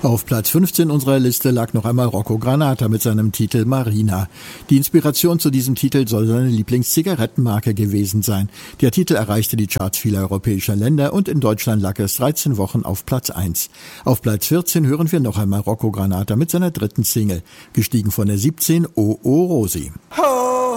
Auf Platz 15 unserer Liste lag noch einmal Rocco Granata mit seinem Titel Marina. Die Inspiration zu diesem Titel soll seine Lieblingszigarettenmarke gewesen sein. Der Titel erreichte die Charts vieler europäischer Länder und in Deutschland lag es 13 Wochen auf Platz 1. Auf Platz 14 hören wir noch einmal Rocco Granata mit seiner dritten Single, gestiegen von der 17, O O Rosi.